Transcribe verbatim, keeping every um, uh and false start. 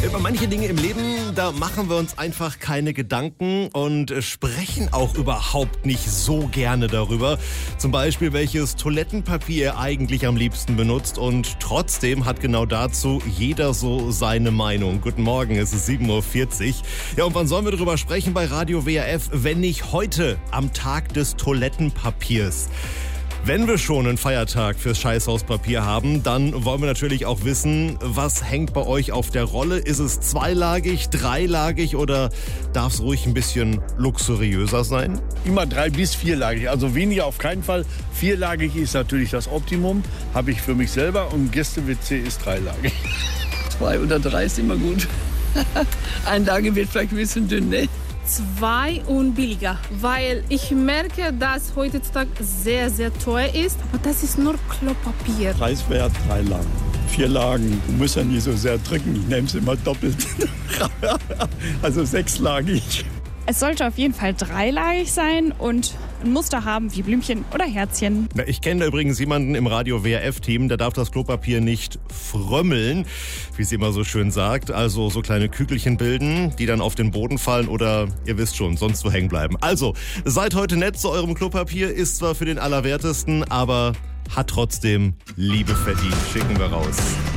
Über manche Dinge im Leben, da machen wir uns einfach keine Gedanken und sprechen auch überhaupt nicht so gerne darüber. Zum Beispiel, welches Toilettenpapier ihr eigentlich am liebsten benutzt, und trotzdem hat genau dazu jeder so seine Meinung. Guten Morgen, es ist sieben Uhr vierzig. Ja, und wann sollen wir darüber sprechen bei Radio W R F, wenn nicht heute am Tag des Toilettenpapiers? Wenn wir schon einen Feiertag fürs Scheißhauspapier haben, dann wollen wir natürlich auch wissen, was hängt bei euch auf der Rolle? Ist es zweilagig, dreilagig oder darf es ruhig ein bisschen luxuriöser sein? Immer drei- bis vierlagig, also weniger auf keinen Fall. Vierlagig ist natürlich das Optimum, habe ich für mich selber, und Gäste-W C ist dreilagig. Zwei oder drei ist immer gut. Einlage wird vielleicht ein bisschen dünn, ne? Zwei und billiger, weil ich merke, dass heutzutage sehr, sehr teuer ist, aber das ist nur Klopapier. Preiswert drei Lagen. Vier Lagen, du musst ja nie so sehr drücken, ich nehme es immer doppelt. Also sechslagig. Es sollte auf jeden Fall dreilagig sein und ein Muster haben wie Blümchen oder Herzchen. Na, ich kenne da übrigens jemanden im Radio W R F-Team, der darf das Klopapier nicht frömmeln, wie sie immer so schön sagt. Also so kleine Kügelchen bilden, die dann auf den Boden fallen oder, ihr wisst schon, sonst wo hängen bleiben. Also, seid heute nett zu eurem Klopapier, ist zwar für den Allerwertesten, aber hat trotzdem Liebe verdient. Schicken wir raus.